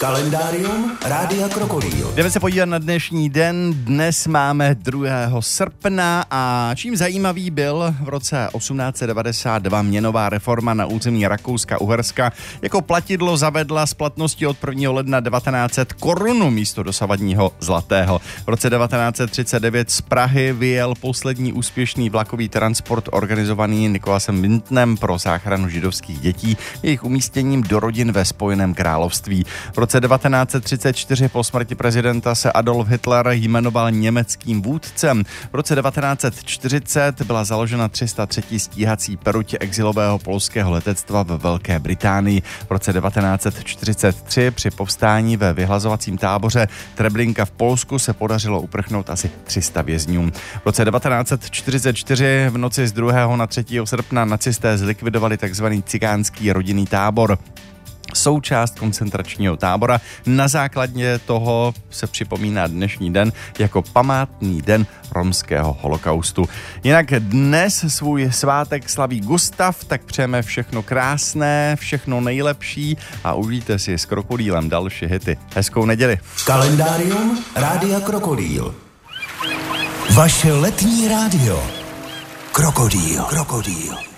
Kalendárium Rádia Krokodýl. Jdeme se podívat na dnešní den. Dnes máme 2. srpna a čím zajímavý byl v roce 1892 měnová reforma na území Rakouska-Uherska. Jako platidlo zavedla s platností od 1. ledna 1900 korunu místo dosavadního zlatého. V roce 1939 z Prahy vyjel poslední úspěšný vlakový transport organizovaný Nicholasem Wintonem pro záchranu židovských dětí jejich umístěním do rodin ve Spojeném království. V roce 1934 po smrti prezidenta se Adolf Hitler jmenoval německým vůdcem. V roce 1940 byla založena 303. stíhací peruť exilového polského letectva ve Velké Británii. V roce 1943 při povstání ve vyhlazovacím táboře Treblinka v Polsku se podařilo uprchnout asi 300 vězňům. V roce 1944 v noci z 2. na 3. srpna nacisté zlikvidovali tzv. Cikánský rodinný tábor, součást koncentračního tábora. Na základě toho se připomíná dnešní den jako památný den romského holokaustu. Jinak dnes svůj svátek slaví Gustav, tak přejeme všechno krásné, všechno nejlepší a užijte si s Krokodýlem další hity. Hezkou neděli. Kalendárium Rádia Krokodýl. Vaše letní rádio. Krokodýl.